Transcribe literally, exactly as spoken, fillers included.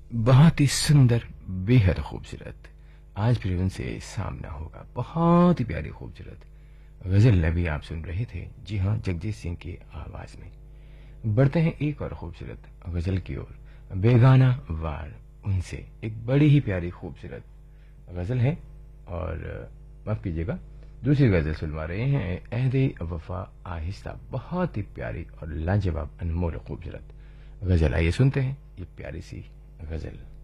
बहुत ही सुंदर, बेहद खूबसूरत। आज फिर उनसे सामना होगा, बहुत ही प्यारी खूबसूरत गजल अभी आप सुन रहे थे। जी हाँ, जगजीत सिंह की आवाज में। बढ़ते हैं एक और खूबसूरत गजल की ओर, बेगाना वार उनसे। एक बड़ी ही प्यारी खूबसूरत गजल है और माफ कीजिएगा दूसरी गजल सुनवा रहे हैं, अहदे वफा आहिस्ता। बहुत ही प्यारी और लाजवाब, अनमोल खूबसूरत गजल। आइए सुनते हैं ये प्यारी सी गजल।